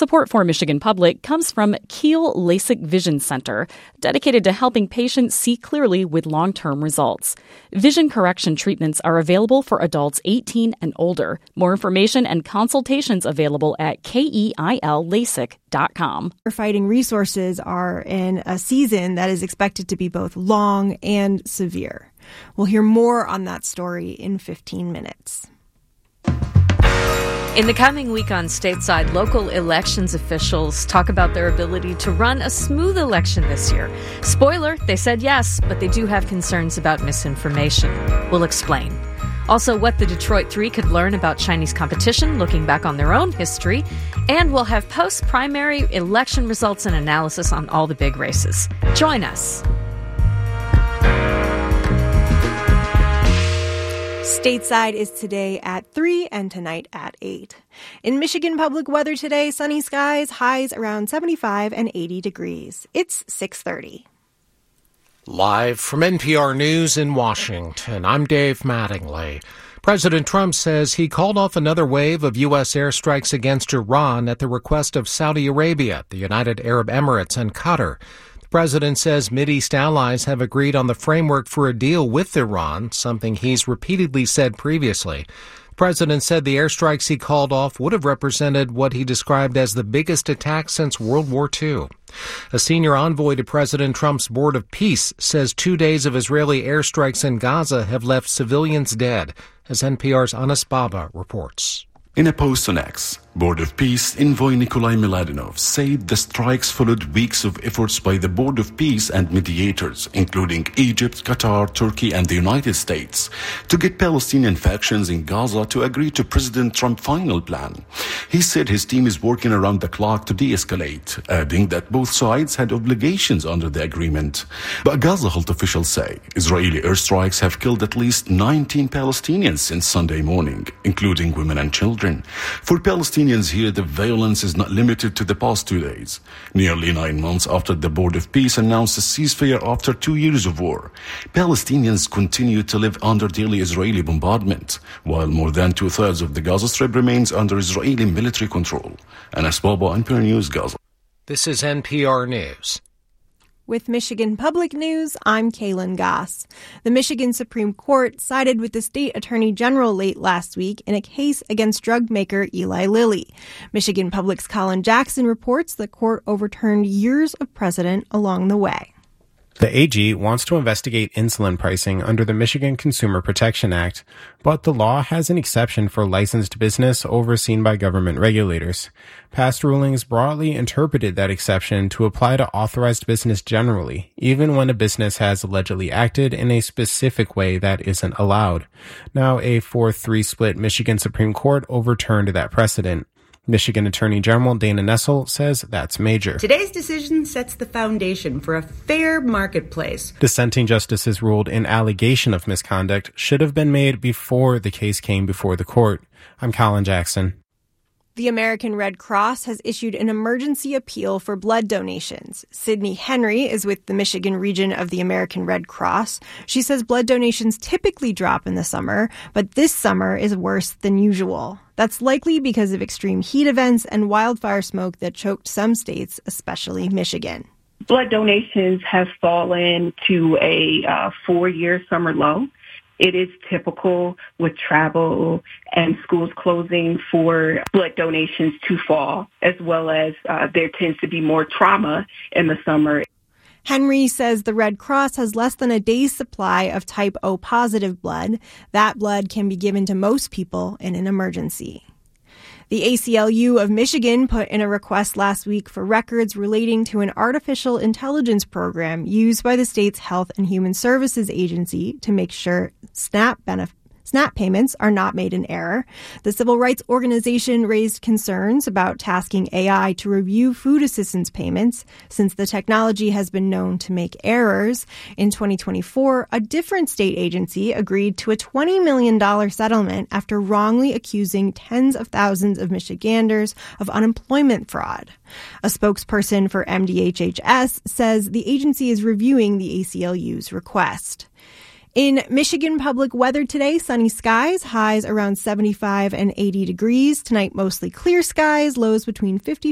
Support for Michigan Public comes from Kiel LASIK Vision Center, dedicated to helping patients see clearly with long-term results. Vision correction treatments are available for adults 18 and older. More information and consultations available at keillasik.com. Fighting resources are in a season that is expected to be both long and severe. We'll hear more on that story in 15 minutes. In the coming week on Stateside, local elections officials talk about their ability to run a smooth election this year. Spoiler, they said yes, but they do have concerns about misinformation. We'll explain. Also, what the Detroit Three could learn about Chinese competition, looking back on their own history. And we'll have post-primary election results and analysis on all the big races. Join us. Stateside is today at 3 and tonight at 8. In Michigan public weather today, sunny skies, highs around 75 and 80 degrees. It's 6:30. Live from NPR News in Washington, I'm Dave Mattingly. President Trump says he called off another wave of U.S. airstrikes against Iran at the request of Saudi Arabia, the United Arab Emirates, and Qatar. The president says Mideast allies have agreed on the framework for a deal with Iran, something he's repeatedly said previously. The president said the airstrikes he called off would have represented what he described as the biggest attack since World War II. A senior envoy to President Trump's Board of Peace says 2 days of Israeli airstrikes in Gaza have left civilians dead, as NPR's Anas Baba reports. In a post on X, Board of Peace envoy Nikolai Miladinov said the strikes followed weeks of efforts by the Board of Peace and mediators, including Egypt, Qatar, Turkey, and the United States, to get Palestinian factions in Gaza to agree to President Trump's final plan. He said his team is working around the clock to de-escalate, adding that both sides had obligations under the agreement. But Gaza health officials say Israeli airstrikes have killed at least 19 Palestinians since Sunday morning, including women and children. For Palestinians here, the violence is not limited to the past 2 days. Nearly 9 months after the Board of Peace announced a ceasefire after 2 years of war, Palestinians continue to live under daily Israeli bombardment, while more than 2/3 of the Gaza Strip remains under Israeli military control. Anas Baba, NPR News, Gaza. This is NPR News. With Michigan Public News, I'm Kaylin Goss. The Michigan Supreme Court sided with the state attorney general late last week in a case against drug maker Eli Lilly. Michigan Public's Colin Jackson reports the court overturned years of precedent along the way. The AG wants to investigate insulin pricing under the Michigan Consumer Protection Act, but the law has an exception for licensed business overseen by government regulators. Past rulings broadly interpreted that exception to apply to authorized business generally, even when a business has allegedly acted in a specific way that isn't allowed. Now, a 4-3 split Michigan Supreme Court overturned that precedent. Michigan Attorney General Dana Nessel says that's major. Today's decision sets the foundation for a fair marketplace. Dissenting justices ruled an allegation of misconduct should have been made before the case came before the court. I'm Colin Jackson. The American Red Cross has issued an emergency appeal for blood donations. Sydney Henry is with the Michigan region of the American Red Cross. She says blood donations typically drop in the summer, but this summer is worse than usual. That's likely because of extreme heat events and wildfire smoke that choked some states, especially Michigan. Blood donations have fallen to a 4-year summer low. It is typical with travel and schools closing for blood donations to fall, as well as there tends to be more trauma in the summer. Henry says the Red Cross has less than a day's supply of type O positive blood. That blood can be given to most people in an emergency. The ACLU of Michigan put in a request last week for records relating to an artificial intelligence program used by the state's Health and Human Services Agency to make sure SNAP payments are not made in error. The civil rights organization raised concerns about tasking AI to review food assistance payments, since the technology has been known to make errors. In 2024, a different state agency agreed to a $20 million settlement after wrongly accusing tens of thousands of Michiganders of unemployment fraud. A spokesperson for MDHHS says the agency is reviewing the ACLU's request. In Michigan public weather today, sunny skies, highs around 75 and 80 degrees. Tonight, mostly clear skies, lows between 50